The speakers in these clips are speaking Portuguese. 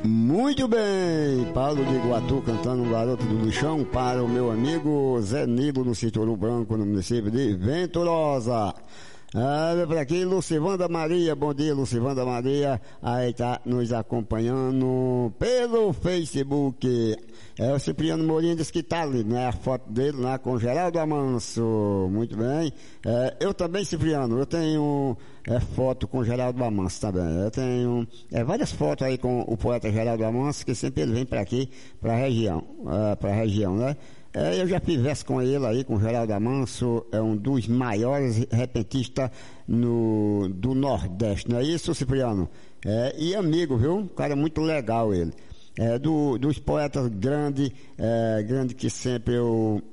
Muito bem, Paulo de Iguatu cantando um Garoto do Lixão para o meu amigo Zé Nilo no Sítio Ouro Branco, no município de Venturosa. Por aqui, Lucivanda Maria, bom dia, Lucivanda Maria, aí tá nos acompanhando pelo Facebook. O Cipriano Mourinho disse que tá ali, né, a foto dele lá com Geraldo Amanso, muito bem. Eu também, Cipriano, eu tenho foto com Geraldo Amanso também, eu tenho várias fotos aí com o poeta Geraldo Amanso, que sempre ele vem para aqui, para a região, né? Eu já fiz verso com ele aí, com o Geraldo Amanso, é um dos maiores repentistas do Nordeste, não é isso, Cipriano? E amigo, viu? Um cara muito legal ele. Dos poetas grandes que sempre eu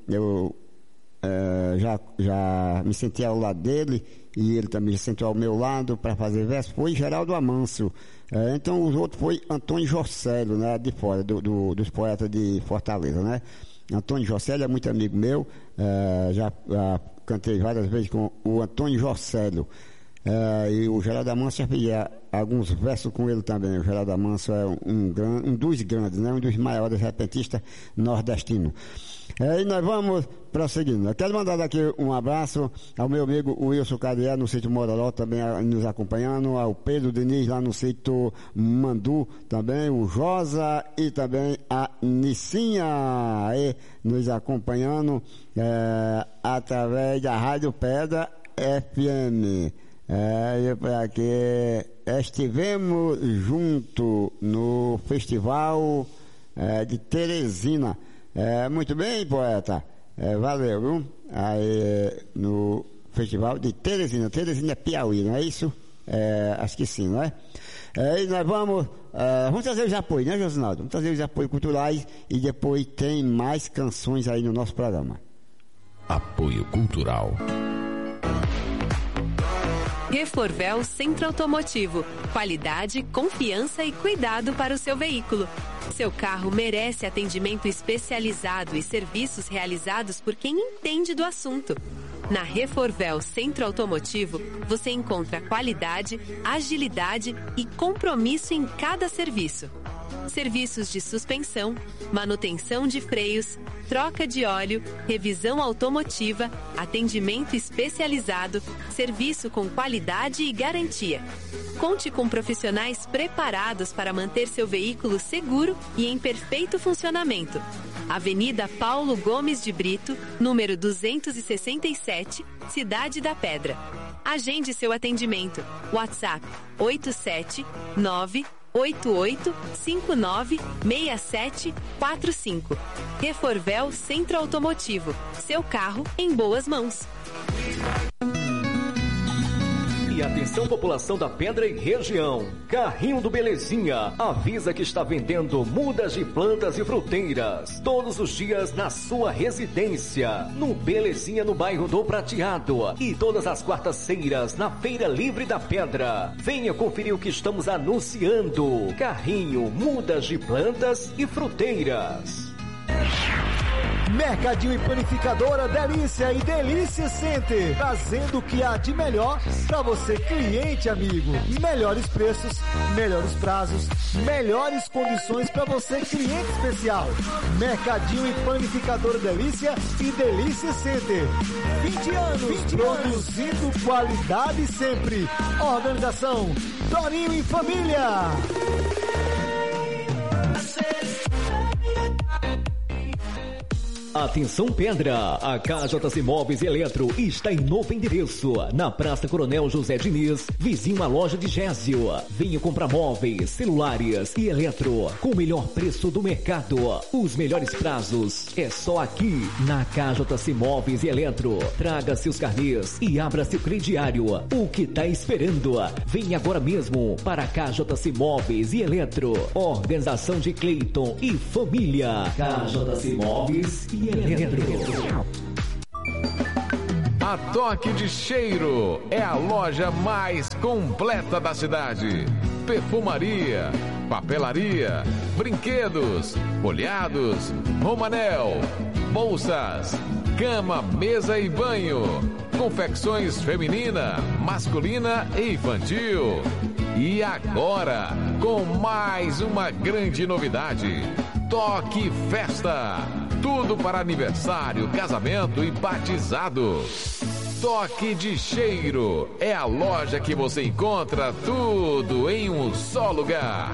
já me senti ao lado dele, e ele também se sentiu ao meu lado para fazer verso, foi Geraldo Amanso. Então os outros foi Antônio Jocélio, né, de fora, dos poetas de Fortaleza, né? Antônio Jocélio é muito amigo meu, já cantei várias vezes com o Antônio Jocélio, e o Geraldo Amanso já fiz alguns versos com ele também. O Geraldo Amanso é um dos grandes, né? Um dos maiores repentistas nordestinos. E nós vamos prosseguindo. Eu quero mandar aqui um abraço ao meu amigo Wilson Carié, no sítio Mororó, também nos acompanhando, ao Pedro Diniz, lá no sítio Mandu, também o Josa e também a Nicinha, aí, nos acompanhando através da Rádio Pedra FM. E por aqui estivemos junto no Festival de Teresina. Muito bem, poeta. Valeu, viu? Aí no Festival de Teresina. Teresina é Piauí, não é isso? Acho que sim, não é? E nós vamos trazer os apoios, né, Josinaldo? Vamos trazer os apoios culturais e depois tem mais canções aí no nosso programa. Apoio Cultural. Reforvel Centro Automotivo. Qualidade, confiança e cuidado para o seu veículo. Seu carro merece atendimento especializado e serviços realizados por quem entende do assunto. Na Reforvel Centro Automotivo, você encontra qualidade, agilidade e compromisso em cada serviço. Serviços de suspensão, manutenção de freios, troca de óleo, revisão automotiva, atendimento especializado, serviço com qualidade e garantia. Conte com profissionais preparados para manter seu veículo seguro e em perfeito funcionamento. Avenida Paulo Gomes de Brito, número 267, Cidade da Pedra. Agende seu atendimento. WhatsApp 87988596745. Reforvel Centro Automotivo. Seu carro em boas mãos. E atenção, população da Pedra e região. Carrinho do Belezinha avisa que está vendendo mudas de plantas e fruteiras todos os dias na sua residência. No Belezinha, no bairro do Prateado. E todas as quartas-feiras na Feira Livre da Pedra. Venha conferir o que estamos anunciando. Carrinho, mudas de plantas e fruteiras. Mercadinho e Panificadora Delícia e Delícia Center, trazendo o que há de melhor para você, cliente amigo. Melhores preços, melhores prazos, melhores condições para você, cliente especial. Mercadinho e Panificadora Delícia e Delícia Center. 20 anos produzindo qualidade sempre. Organização Dorinho e Família. Atenção Pedra, a KJC Móveis e Eletro está em novo endereço, na Praça Coronel José Diniz, vizinho à loja de Gésio. Venha comprar móveis, celulares e eletro com o melhor preço do mercado. Os melhores prazos é só aqui na KJC Móveis e Eletro. Traga seus carnês e abra seu crediário. O que tá esperando? Venha agora mesmo para a KJC Móveis e Eletro. Organização de Cleiton e família. KJC Móveis e Eletro. A Toque de Cheiro é a loja mais completa da cidade. Perfumaria, papelaria, brinquedos, folhados, romanel, bolsas, cama, mesa e banho, confecções feminina, masculina e infantil. E agora, com mais uma grande novidade. Toque Festa. Tudo para aniversário, casamento e batizado. Toque de Cheiro. É a loja que você encontra tudo em um só lugar.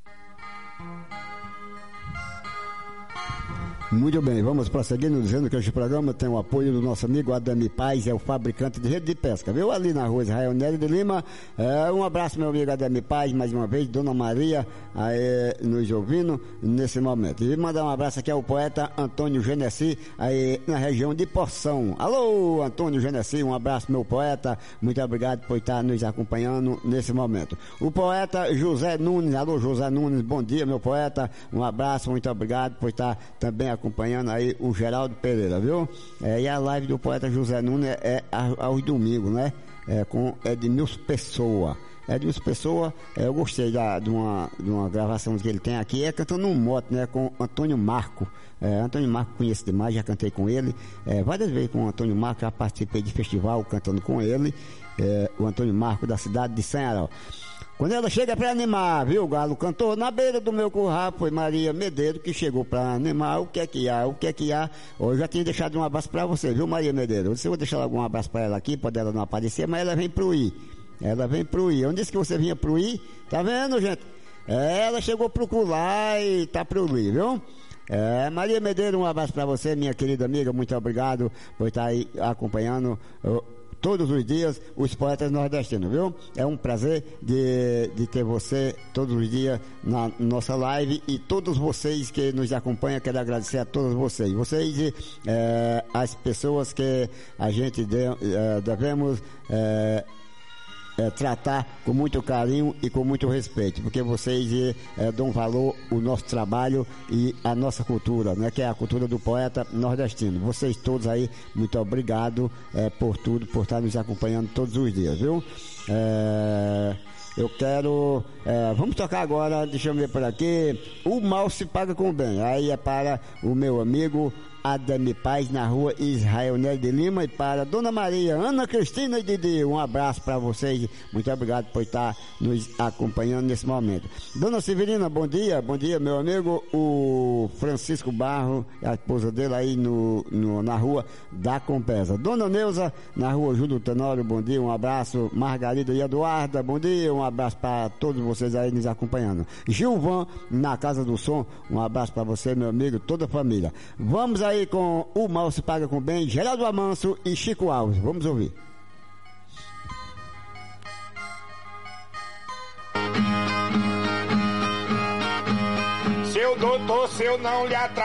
Muito bem, vamos prosseguindo dizendo que este programa tem o apoio do nosso amigo Adami Paz, é o fabricante de rede de pesca, viu? Ali na rua Israel Nery de Lima. Um abraço, meu amigo Adami Paz, mais uma vez, Dona Maria aí nos ouvindo nesse momento. E mandar um abraço aqui ao poeta Antônio Genesi, aí na região de Porção. Alô, Antônio Genesi, um abraço, meu poeta, muito obrigado por estar nos acompanhando nesse momento. O poeta José Nunes, alô José Nunes, bom dia, meu poeta, um abraço, muito obrigado por estar também acompanhando aí o Geraldo Pereira, viu? E a live do poeta José Nunes é aos domingos, né? Com Edmilson Pessoa. Edmilson Pessoa, eu gostei de uma gravação que ele tem aqui, cantando um mote, né? Com Antônio Marco. Antônio Marco conheço demais, já cantei com ele. Várias vezes com o Antônio Marco, já participei de festival cantando com ele. O Antônio Marco da cidade de Sanharó. Quando ela chega para animar, viu, o galo cantou na beira do meu curral, foi Maria Medeiros que chegou para animar. O que é que há? Eu já tinha deixado um abraço para você, viu, Maria Medeiros? Eu vou deixar algum abraço para ela aqui, pode ela não aparecer, mas ela vem pro I. Eu disse que você vinha pro I, tá vendo, gente? Ela chegou pro Cular e tá pro I, viu? Maria Medeiros, um abraço para você, minha querida amiga, muito obrigado por estar aí acompanhando todos os dias os poetas nordestinos, viu? É um prazer de ter você todos os dias na nossa live e todos vocês que nos acompanham, quero agradecer a todos vocês. Vocês, as pessoas que a gente devemos tratar com muito carinho e com muito respeito, porque vocês dão valor ao nosso trabalho e à nossa cultura, né, que é a cultura do poeta nordestino. Vocês todos aí, muito obrigado por tudo, por estar nos acompanhando todos os dias, viu? Eu quero... vamos tocar agora, deixa eu ver por aqui, O Mal Se Paga Com o Bem. Aí é para o meu amigo Adami Paz, na rua Israel Nery de Lima, e para Dona Maria, Ana Cristina e Didi, um abraço para vocês, muito obrigado por estar nos acompanhando nesse momento. Dona Severina, bom dia, meu amigo, o Francisco Barro, a esposa dele aí na rua da Compesa. Dona Neuza, na rua Júlio Tenório, bom dia, um abraço. Margarida e Eduarda, bom dia, um abraço para todos vocês aí nos acompanhando. Gilvan, na Casa do Som, um abraço para você, meu amigo, toda a família. Vamos aí com O Mal Se Paga Com o Bem, Geraldo Amanso e Chico Alves. Vamos ouvir. Seu doutor, se eu não lhe atrasar